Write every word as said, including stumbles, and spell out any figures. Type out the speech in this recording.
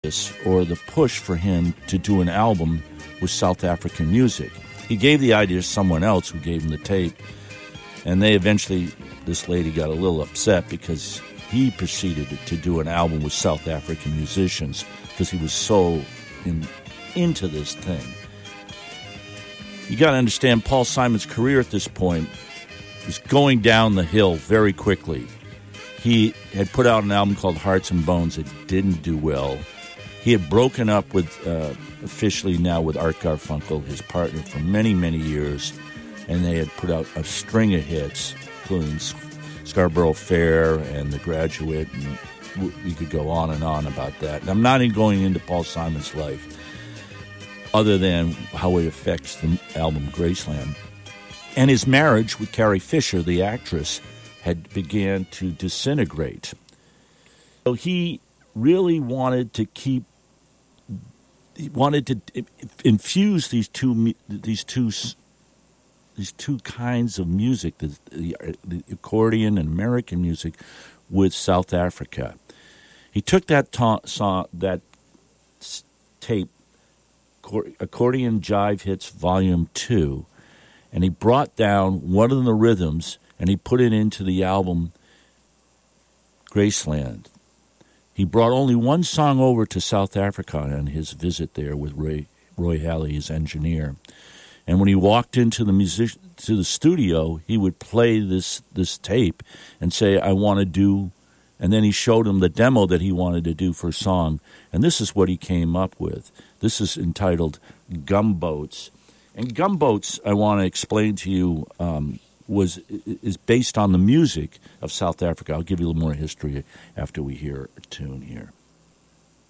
this or the push for him to do an album with South African music. He gave the idea to someone else who gave him the tape, and they eventually, this lady got a little upset because he proceeded to do an album with South African musicians because he was so in, into this thing. You got to understand, Paul Simon's career at this point was going down the hill very quickly. He had put out an album called Hearts and Bones that didn't do well. He had broken up with, uh, officially now with Art Garfunkel, his partner, for many, many years, and they had put out a string of hits, including Scarborough Fair and The Graduate, and we could go on and on about that. And I'm not even going into Paul Simon's life, other than how it affects the album Graceland. And his marriage with Carrie Fisher, the actress, had began to disintegrate. So he really wanted to keep, he wanted to infuse these two, these two, these two kinds of music, the, the, the accordion and American music, with South Africa. He took that ta- song, that tape, Accordion Jive Hits Volume two, and he brought down one of the rhythms and he put it into the album Graceland. He brought only one song over to South Africa on his visit there with Ray, Roy Halley, his engineer. And when he walked into the music to the studio, he would play this this tape and say, I want to do, and then he showed him the demo that he wanted to do for a song. And this is what he came up with. This is entitled Gumboats. And Gumboats, I want to explain to you, um, was is based on the music of South Africa. I'll give you a little more history after we hear a tune here.